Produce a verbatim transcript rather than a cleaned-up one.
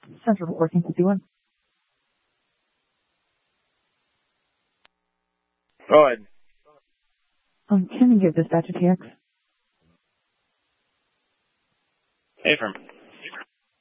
Central working fifty-one. Go ahead. Um, can you give dispatch a T X? Hey, from.